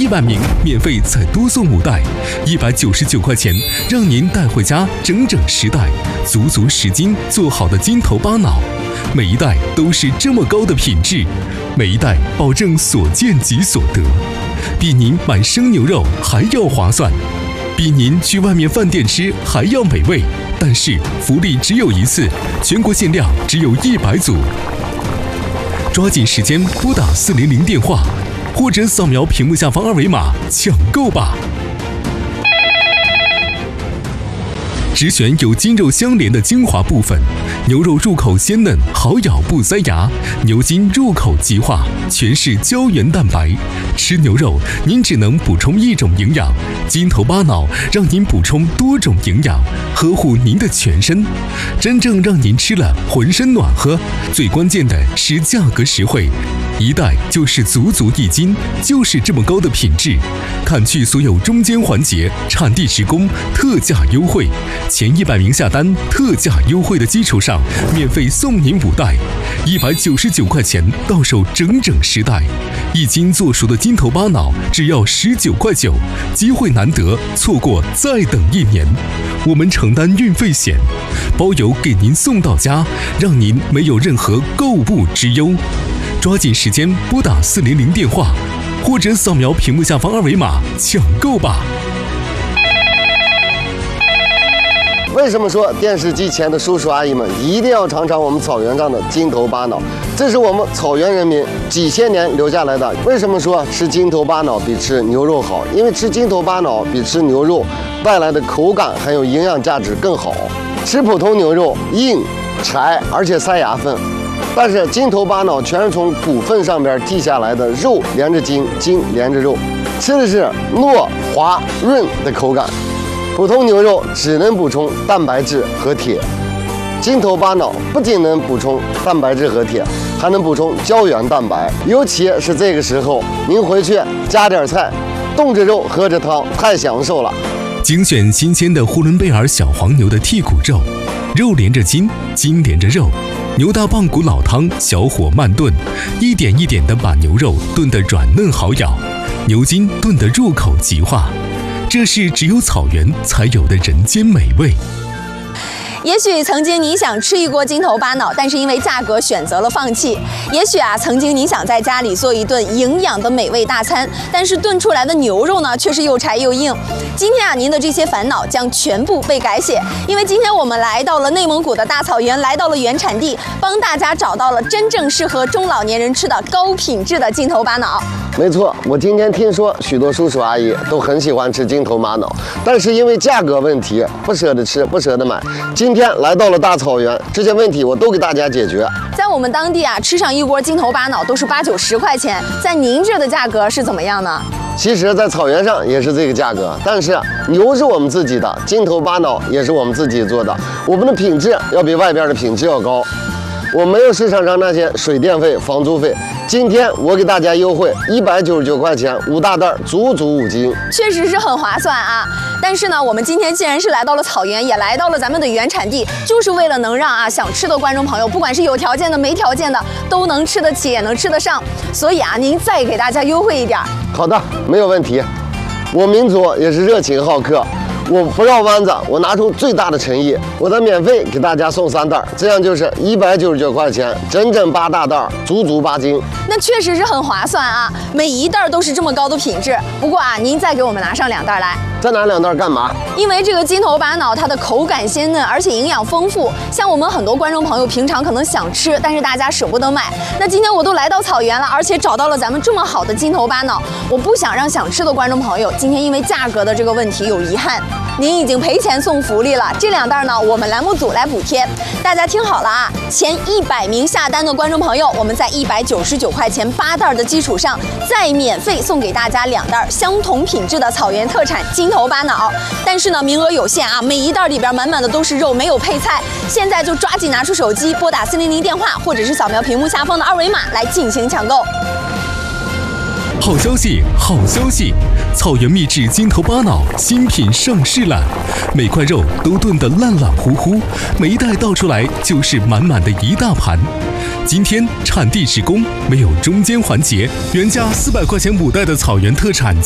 100名免费再多送5袋，199块钱让您带回家整整10袋，足足10斤做好的筋头巴脑，每一袋都是这么高的品质，每一袋保证所见即所得，比您买生牛肉还要划算，比您去外面饭店吃还要美味。但是福利只有一次，全国限量只有100组，抓紧时间拨打400电话，或者扫描屏幕下方2维码抢购吧。只选有筋肉相连的精华部分，牛肉入口鲜嫩，好咬不塞牙；牛筋入口即化，全是胶原蛋白。吃牛肉，您只能补充一种营养，筋头巴脑让您补充多种营养，呵护您的全身，真正让您吃了浑身暖和。最关键的是价格实惠，一袋就是足足1斤，就是这么高的品质。砍去所有中间环节，产地直供，特价优惠。前100名下单，特价优惠的基础上，免费送您5袋，199块钱到手整整10袋，1斤做熟的筋头巴脑只要19块9，机会难得，错过再等1年。我们承担运费险，包邮给您送到家，让您没有任何购物之忧。抓紧时间拨打400电话，或者扫描屏幕下方2维码抢购吧。 为什么说电视机前的叔叔阿姨们一定要尝尝我们草原上的筋头巴脑？这是我们草原人民几千年留下来的。为什么说吃筋头巴脑比吃牛肉好？因为吃筋头巴脑比吃牛肉带来的口感还有营养价值更好。吃普通牛肉硬柴，而且塞牙缝，但是筋头巴脑全是从骨缝上边剔下来的，肉连着筋，筋连着肉，吃的是糯滑润的口感。普通牛肉只能补充蛋白质和铁，筋头巴脑不仅能补充蛋白质和铁，还能补充胶原蛋白。尤其是这个时候，您回去加点菜，冻着肉喝着汤，太享受了。 精选新鲜的呼伦贝尔小黄牛的剔骨肉，肉连着筋，筋连着肉。牛大棒骨老汤，小火慢炖，一点一点地把牛肉炖得软嫩好咬，牛筋炖得入口即化。这是只有草原才有的人间美味。 也许曾经你想吃一锅筋头巴脑，但是因为价格选择了放弃。也许曾经你想在家里做一顿营养的美味大餐，但是炖出来的牛肉呢，却是又柴又硬。今天您的这些烦恼将全部被改写，因为今天我们来到了内蒙古的大草原，来到了原产地，帮大家找到了真正适合中老年人吃的高品质的筋头巴脑。 没错，我今天听说许多叔叔阿姨都很喜欢吃筋头巴脑，但是因为价格问题不舍得吃，不舍得买。今天来到了大草原，这些问题我都给大家解决。 在我们当地吃上一锅筋头巴脑都是8、90块钱，在您这的价格是怎么样呢？ 其实，在草原上也是这个价格，但是牛是我们自己的，筋头巴脑也是我们自己做的，我们的品质要比外边的品质要高。我没有市场上那些水电费、房租费。今天我给大家优惠199块钱，5大袋，足足5斤， 确实是很划算啊！但是呢，我们今天既然是来到了草原，也来到了咱们的原产地，就是为了能让想吃的观众朋友，不管是有条件的、没条件的，都能吃得起，也能吃得上。所以您再给大家优惠一点。 好的，没有问题。我民族也是热情好客。我不绕弯子，我拿出最大的诚意，我再免费给大家送3袋，这样就是199块钱，整整8大袋，足足8斤。 那确实是很划算啊！每一袋都是这么高的品质。不过您再给我们拿上2袋来。 再拿2袋干嘛？ 因为这个筋头巴脑它的口感鲜嫩，而且营养丰富。像我们很多观众朋友平常可能想吃，但是大家舍不得买。那今天我都来到草原了，而且找到了咱们这么好的筋头巴脑，我不想让想吃的观众朋友今天因为价格的这个问题有遗憾。您已经赔钱送福利了，这2袋呢，我们栏目组来补贴。大家听好了啊，前100名下单的观众朋友，我们在199块钱8袋的基础上，再免费送给大家2袋相同品质的草原特产筋头巴脑。但是呢，名额有限啊，每一袋里边满满的都是肉，没有配菜。现在就抓紧拿出手机，拨打400电话，或者是扫描屏幕下方的2维码来进行抢购。 好消息，好消息！草原秘制筋头巴脑新品上市了，每块肉都炖得烂烂糊糊，每一袋倒出来就是满满的一大盘。今天产地直供，没有中间环节，原价400块钱5袋的草原特产